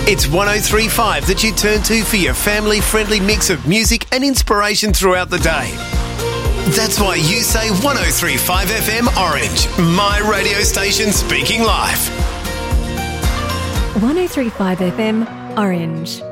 It's 103.5 that you turn to for your family-friendly mix of music and inspiration throughout the day. That's why you say 103.5 FM Orange, my radio station speaking live. 103.5 FM Orange.